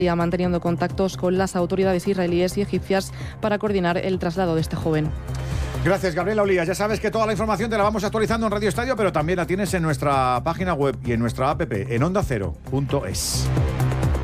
manteniendo contactos con las autoridades israelíes y egipcias para coordinar el traslado de este joven. Gracias, Gabriela Olías. Ya sabes que toda la información te la vamos actualizando en Radio Estadio, pero también la tienes en nuestra página web y en nuestra app en ondacero.es.